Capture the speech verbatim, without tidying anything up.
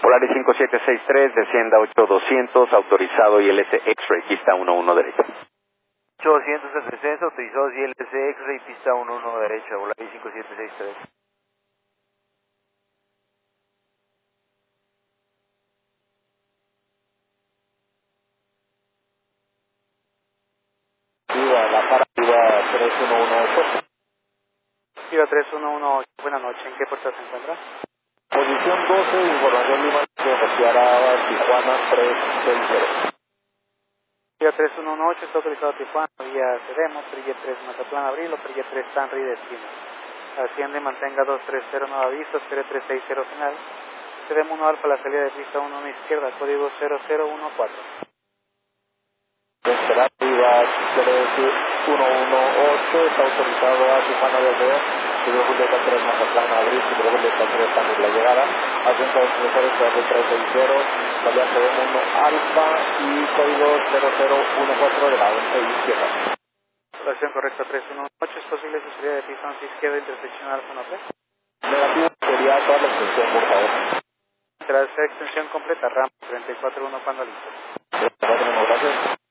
Polaris cinco siete seis tres, descienda ocho doscientos, autorizado I L S X-Ray, pista uno uno derecha. ocho doscientos el descenso, autorizado I L S X-Ray, pista uno uno derecha, Polaris cinco siete seis tres. La para tres uno uno ocho. Viva tres uno uno ocho, buenas noches, ¿en qué puerta se encuentra? Posición doce, información Lima, que retiara Tijuana tres seis cero. Viva tres uno uno ocho, está autorizado Tijuana, vía Cedemo, Perilla tres Mazatlán, Abril, o Perilla tres Sanri de Esquina. Asciende y mantenga dos tres cero, nueva vista, espere tres seis cero final. Cedemo uno Alfa, la salida de pista uno uno izquierda, código cero cero uno cuatro. Esperar, Viva tres uno uno ocho, está autorizado a Tijuana desde Ciudad Julieta tres Mazatlán, Abril, Ciudad Julieta tres Sanri la llegada. Ascenso dos tres cero, tres seis cero, salida Cedemo uno Alfa y código cero cero uno cuatro de la once izquierda. Relación correcta tres uno uno ocho, es posible su salida de pista once izquierda, intersección Alfa no tres. Negativo, sería toda la extensión, por favor. Tras extensión completa, RAM treinta y cuatro uno cuando listo. Gracias.